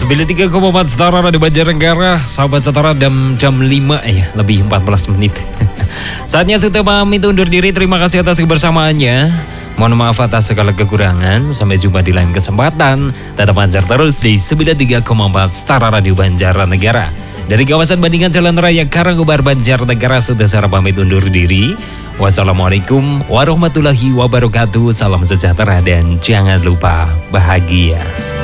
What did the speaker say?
93,4 Setara Radio Banjarnegara. Sahabat Setara jam 5 ya, lebih 14 menit. Saatnya sudah pamit undur diri. Terima kasih atas kebersamaannya. Mohon maaf atas segala kekurangan. Sampai jumpa di lain kesempatan. Tetap lancar terus di 93,4 Setara Radio Banjarnegara. Dari kawasan Bandingan Jalan Raya Karangkobar Banjarnegara sudah saya pamit undur diri. Wassalamualaikum warahmatullahi wabarakatuh. Salam sejahtera dan jangan lupa bahagia.